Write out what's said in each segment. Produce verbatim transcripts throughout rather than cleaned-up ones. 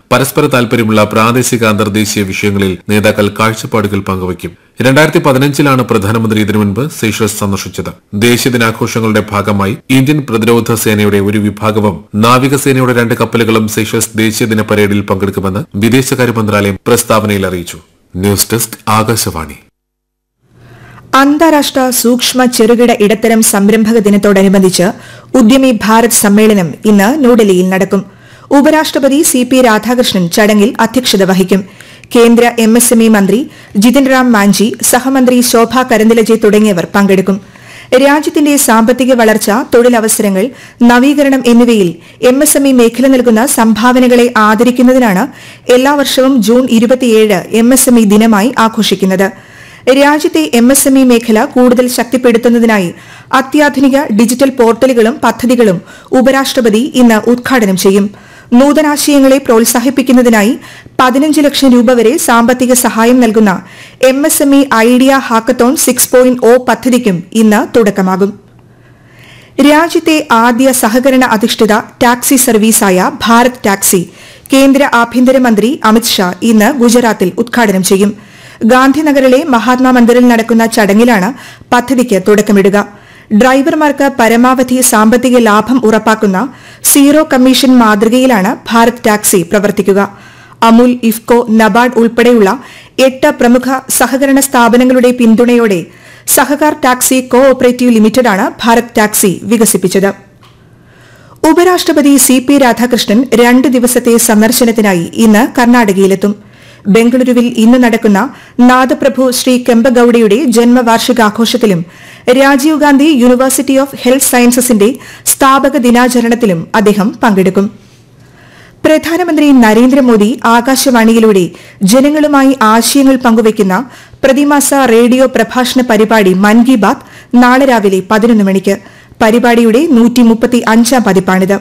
പരസ്പര താൽപര്യമുള്ള പ്രാദേശിക അന്തർദേശീയ വിഷയങ്ങളിൽ നേതാക്കൾ കാഴ്ചപ്പാടുകൾ പങ്കുവയ്ക്കും. രണ്ടായിരത്തി പതിനഞ്ചിലാണ് പ്രധാനമന്ത്രി ഇതിനു മുൻപ് സീഷൽസ് സന്ദർശിച്ചത്. ദേശീയ ദിനാഘോഷങ്ങളുടെ ഭാഗമായി ഇന്ത്യൻ പ്രതിരോധ സേനയുടെ ഒരു വിഭാഗവും നാവികസേനയുടെ രണ്ട് കപ്പലുകളും സീഷൽസ് ദേശീയ ദിന പരേഡിൽ പങ്കെടുക്കുമെന്ന് വിദേശകാര്യ മന്ത്രാലയം പ്രസ്താവനയിൽ അറിയിച്ചു. News desk Akashvani. അന്താരാഷ്ട്ര സൂക്ഷ്മ ചെറുകിട ഇടത്തരം സംരംഭക ദിനത്തോടനുബന്ധിച്ച് ഉദ്യമി ഭാരത് സമ്മേളനം ഇന്ന് ന്യൂഡൽഹിയിൽ നടക്കും. ഉപരാഷ്ട്രപതി സി പി രാധാകൃഷ്ണൻ ചടങ്ങിൽ അധ്യക്ഷത വഹിക്കും. കേന്ദ്ര എം എസ് എം ഇ മന്ത്രി ജിതിൻ റാം മാഞ്ചി, സഹമന്ത്രി ശോഭ കരന്ദിലജെ തുടങ്ങിയവർ പങ്കെടുക്കും. രാജ്യത്തിന്റെ സാമ്പത്തിക വളർച്ച, തൊഴിലവസരങ്ങൾ, നവീകരണം എന്നിവയിൽ എം എസ് എം ഇ മേഖല നൽകുന്ന സംഭാവനകളെ ആദരിക്കുന്നതിനാണ് എല്ലാ വർഷവും ജൂൺ ഇരുപത്തിയേഴ് എം എസ് എം ഇ ദിനമായി ആഘോഷിക്കുന്നത്. രാജ്യത്തെ എം എസ് എം ഇ മേഖല കൂടുതൽ ശക്തിപ്പെടുത്തുന്നതിനായി അത്യാധുനിക ഡിജിറ്റൽ പോർട്ടലുകളും പദ്ധതികളും ഉപരാഷ്ട്രപതി ഇന്ന് ഉദ്ഘാടനം ചെയ്യും. നൂതനാശയങ്ങളെ പ്രോത്സാഹിപ്പിക്കുന്നതിനായി പതിനഞ്ച് ലക്ഷം രൂപ വരെ സാമ്പത്തിക സഹായം നൽകുന്ന M S M E idea hackathon six point O പദ്ധതിക്കും ഇന്ന് തുടക്കമാകും. രാജ്യത്തെ ആദ്യ സഹകരണ അധിഷ്ഠിത ടാക്സി സർവീസായ ഭാരത് ടാക്സി കേന്ദ്ര ആഭ്യന്തരമന്ത്രി അമിത്ഷാ ഇന്ന് ഗുജറാത്തിൽ ഉദ്ഘാടനം ചെയ്യും. ഗാന്ധിനഗറിലെ മഹാത്മാ മന്ദിറിൽ നടക്കുന്ന ചടങ്ങിലാണ് പദ്ധതിക്ക് തുടക്കമിടുക. ഡ്രൈവർമാർക്ക് പരമാവധി സാമ്പത്തിക ലാഭം ഉറപ്പാക്കുന്ന സീറോ കമ്മീഷൻ മാതൃകയിലാണ് ഭാരത് ടാക്സി പ്രവർത്തിക്കുക. അമുൽ, ഇഫ്കോ, നബാർഡ് ഉൾപ്പെടെയുള്ള എട്ട് പ്രമുഖ സഹകരണ സ്ഥാപനങ്ങളുടെ പിന്തുണയോടെ Sahakar taxi co operative ലിമിറ്റഡാണ് Bharat taxi വികസിപ്പിച്ചത്. ഉപരാഷ്ട്രപതി സി പി രാധാകൃഷ്ണൻ രണ്ട് ദിവസത്തെ സന്ദർശനത്തിനായി ഇന്ന് കർണാടകയിലെത്തും. ബംഗളൂരുവിൽ ഇന്ന് നടക്കുന്ന Nadaprabhu Shri കെമ്പഗൌഡയുടെ ജന്മവാർഷികാഘോഷത്തിലും Rajeev Gandhi university of health സയൻസസിന്റെ സ്ഥാപക ദിനാചരണത്തിലും അദ്ദേഹം പങ്കെടുക്കും. പ്രധാനമന്ത്രി നരേന്ദ്രമോദി ആകാശവാണിയിലൂടെ ജനങ്ങളുമായി ആശയങ്ങൾ പങ്കുവയ്ക്കുന്ന പ്രതിമാസ റേഡിയോ പ്രഭാഷണ പരിപാടി മൻ കി ബാത് നാളെ രാവിലെ പതിനൊന്ന് മണിക്ക്. പരിപാടിയുടെ നൂറ്റി മുപ്പത്തി അഞ്ചാം പതിപ്പാണിത്.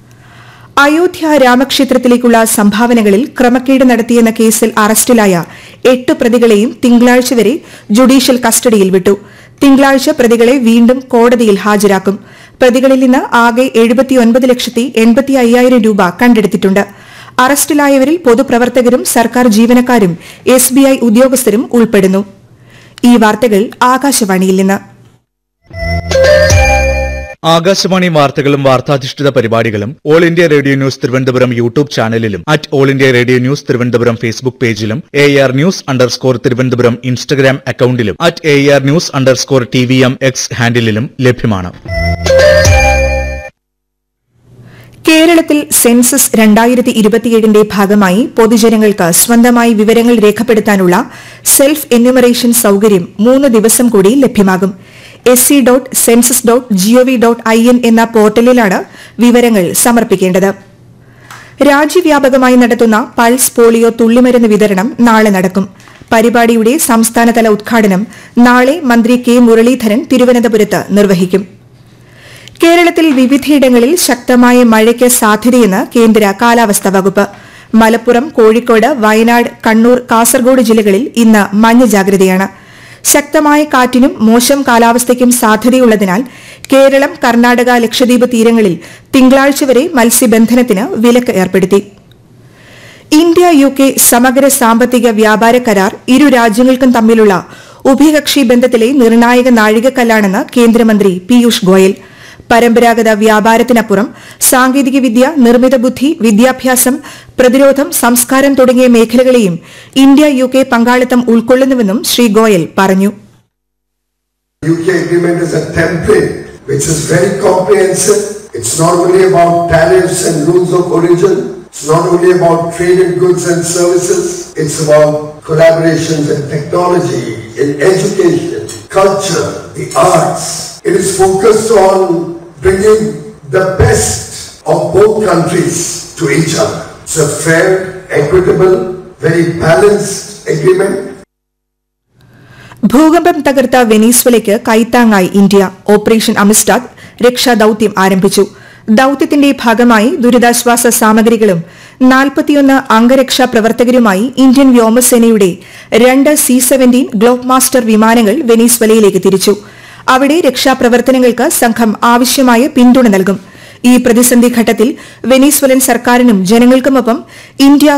അയോധ്യ രാമക്ഷേത്രത്തിലേക്കുള്ള സംഭാവനകളിൽ ക്രമക്കേട് നടത്തിയെന്ന കേസിൽ അറസ്റ്റിലായ എട്ട് പ്രതികളെയും തിങ്കളാഴ്ച വരെ ജുഡീഷ്യൽ കസ്റ്റഡിയിൽ വിട്ടു. തിങ്കളാഴ്ച പ്രതികളെ വീണ്ടും കോടതിയിൽ ഹാജരാക്കും. പ്രതികളിൽ നിന്ന് ആകെ എഴുപത്തിയൊൻപത് ലക്ഷത്തി എൺപത്തി അയ്യായിരം രൂപ കണ്ടെടുത്തിട്ടുണ്ട്. അറസ്റ്റിലായവരിൽ പൊതുപ്രവർത്തകരും സർക്കാർ ജീവനക്കാരും എസ് ബി ഐ ഉദ്യോഗസ്ഥരും ഉൾപ്പെടുന്നു. ഈ വാർത്തകൾ ആകാശവാണിയിൽ നിന്ന്. ആകാശവാണി വാർത്തകളും വാർത്താധിഷ്ഠിത പരിപാടികളും all India radio news Thiruvananthapuram YouTube ചാനലിലും at all India radio news Thiruvananthapuram Facebook പേജിലും A R news underscore Thiruvananthapuram Instagram അക്കൌണ്ടിലും at A R news underscore T V M X ഹാൻഡിലും ലഭ്യമാണ്. കേരളത്തിൽ സെൻസസ് രണ്ടായിരത്തി ഇരുപത്തിയേഴിന്റെ ഭാഗമായി പൊതുജനങ്ങൾക്ക് സ്വന്തമായി വിവരങ്ങൾ രേഖപ്പെടുത്താനുള്ള സെൽഫ് എന്യൂമറേഷൻ സൌകര്യം മൂന്ന് ദിവസം കൂടി ലഭ്യമാകും. S C dot census dot G O V dot I N എന്ന പോർട്ടലിലാണ് വിവരങ്ങൾ സമർപ്പിക്കേണ്ടത്. രാജ്യവ്യാപകമായി നടത്തുന്ന പൾസ് പോളിയോ തുള്ളിമരുന്ന് വിതരണം നാളെ നടക്കും. പരിപാടിയുടെ സംസ്ഥാനതല ഉദ്ഘാടനം നാളെ മന്ത്രി കെ മുരളീധരൻ തിരുവനന്തപുരത്ത് നിർവഹിക്കും. കേരളത്തിൽ വിവിധയിടങ്ങളിൽ ശക്തമായ മഴയ്ക്ക് സാധ്യതയെന്ന് കേന്ദ്ര കാലാവസ്ഥാ വകുപ്പ്. മലപ്പുറം, കോഴിക്കോട്, വയനാട്, കണ്ണൂർ, കാസർഗോഡ് ജില്ലകളിൽ ഇന്ന് മഞ്ഞ ജാഗ്രതയാണ്. ശക്തമായ കാറ്റിനും മോശം കാലാവസ്ഥയ്ക്കും സാധ്യതയുള്ളതിനാൽ കേരളം, കർണാടക, ലക്ഷദ്വീപ് തീരങ്ങളിൽ തിങ്കളാഴ്ച വരെ മത്സ്യബന്ധനത്തിന് വിലക്ക് ഏർപ്പെടുത്തി. ഇന്ത്യ യു കെ സമഗ്ര സാമ്പത്തിക വ്യാപാര കരാർ ഇരു രാജ്യങ്ങൾക്കും തമ്മിലുള്ള ഉഭയകക്ഷി ബന്ധത്തിലെ നിർണായക നാഴികക്കല്ലാണെന്ന് കേന്ദ്രമന്ത്രി പീയൂഷ് ഗോയൽ. പരമ്പരാഗത വ്യാപാരത്തിനപ്പുറം സാങ്കേതികവിദ്യ, നിർമ്മിത ബുദ്ധി, വിദ്യാഭ്യാസം, പ്രതിരോധം, സംസ്കാരം തുടങ്ങിയ മേഖലകളെയും ഇന്ത്യ യു കെ പങ്കാളിത്തം ഉൾക്കൊള്ളുന്നുവെന്നും ശ്രീ ഗോയൽ പറഞ്ഞു. U K agreement is a template which is very comprehensive. It's not only about tariffs and rules of origin. It's not only about trade in goods and services. It's about collaborations in technology, in education, culture, the arts. It is focused on bringing the best of both countries to each other. It's a fair, equitable, very balanced agreement. ഭൂകമ്പം തകർത്ത വെനീസ്വലയ്ക്ക് കൈത്താങ്ങായി India. Operation അമിസ്റ്റാദ് രക്ഷാദൌത്യം ആരംഭിച്ചു. ദൌത്യത്തിന്റെ ഭാഗമായി ദുരിതാശ്വാസ സാമഗ്രികളും നാൽപ്പത്തിയൊന്ന് അംഗരക്ഷാ പ്രവർത്തകരുമായി Indian വ്യോമസേനയുടെ രണ്ട് സി സെവന്റീൻ ഗ്ലോബ് മാസ്റ്റർ വിമാനങ്ങൾ വെനീസ്വലയിലേക്ക് തിരിച്ചു. അവിടെ രക്ഷാപ്രവർത്തനങ്ങൾക്ക് സംഘം ആവശ്യമായ പിന്തുണ നൽകും. ഈ പ്രതിസന്ധി ഘട്ടത്തിൽ വെനീസ്വലൻ സർക്കാരിനും ജനങ്ങൾക്കുമൊപ്പം ഇന്ത്യ